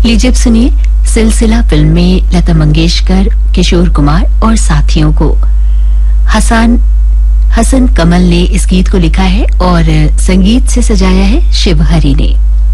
लीजिए अब सुनिए सिलसिला फिल्म में लता मंगेशकर, किशोर कुमार और साथियों को हसन कमल ने इस गीत को लिखा है और संगीत से सजाया है शिव हरि ने।